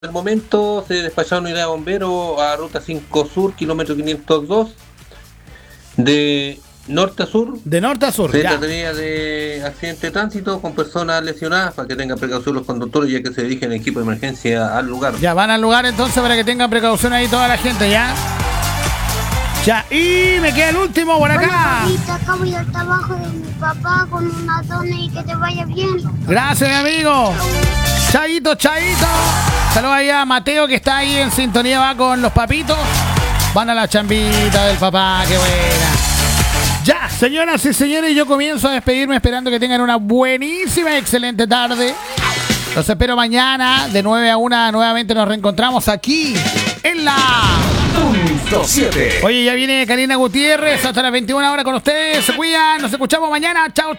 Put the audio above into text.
el momento se despacharon unidad de bomberos a ruta 5 Sur, kilómetro 502, de norte a sur. De norte a sur, Se ya. trataría de accidente de tránsito con personas lesionadas para que tengan precaución los conductores, ya que se dirigen equipo de emergencia al lugar. Ya, van al lugar entonces para que tengan precaución ahí toda la gente, ¿ya? Ya, y me queda el último por acá. Hola, acabo de ir al trabajo de mi papá con una dona y que te vaya bien. Gracias, mi amigo. Chaito, chaito. Saludos ahí a Mateo que está ahí en sintonía, va con los papitos. Van a la chambita del papá, qué buena. Ya, señoras y señores, yo comienzo a despedirme esperando que tengan una buenísima y excelente tarde. Los espero mañana de 9 a 1. Nuevamente nos reencontramos aquí en la... Punto 7. Oye, ya viene Karina Gutiérrez hasta las 21 horas con ustedes. Se cuidan, nos escuchamos mañana. Chao, chao.